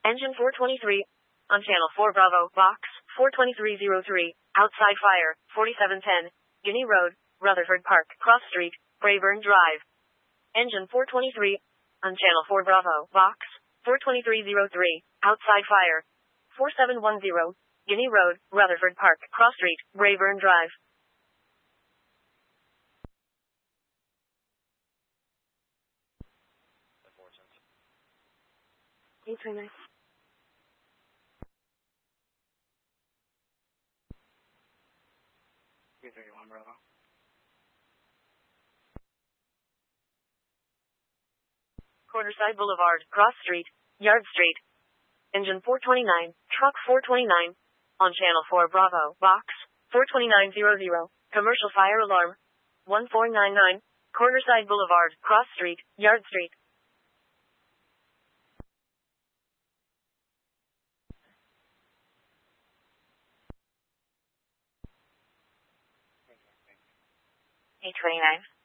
Engine 423. On Channel 4 Bravo, Box 42303. Outside fire, 4710. Guinea Road, Rutherford Park, Cross Street, Brayburn Drive. Engine 423. On Channel 4 Bravo, Box 42303. Outside fire, 4710. Guinea Road, Rutherford Park, Cross Street, Brayburn Drive. A29. 331 Bravo. Cornerside Boulevard, Cross Street, Yard Street. Engine 429, Truck 429. On Channel 4 Bravo, Box 42900. Commercial fire alarm 1499. Cornerside Boulevard, Cross Street, Yard Street. A29.